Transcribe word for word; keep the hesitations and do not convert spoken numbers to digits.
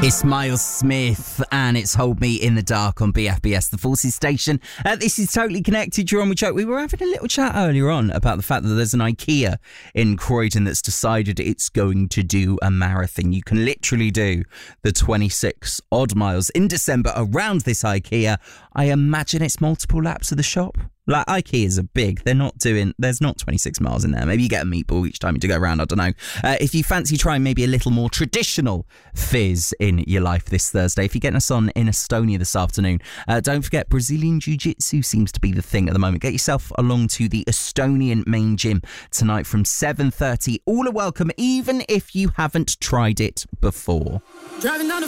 It's Miles Smith and it's Hold Me in the Dark on B F B S, the Forces station. Uh, this is Totally Connected. You're on with Joe. We were having a little chat earlier on about the fact that there's an IKEA in Croydon that's decided it's going to do a marathon. You can literally do the twenty-six odd miles in December around this IKEA. I imagine it's multiple laps of the shop. Like, IKEAs are big. They're not doing, there's not twenty-six miles in there. Maybe you get a meatball each time you go around. I don't know. Uh, if you fancy trying maybe a little more traditional fizz in your life this Thursday, if you're getting us on in Estonia this afternoon, uh, don't forget Brazilian Jiu-Jitsu seems to be the thing at the moment. Get yourself along to the Estonian main gym tonight from seven thirty. All are welcome, even if you haven't tried it before. Driving down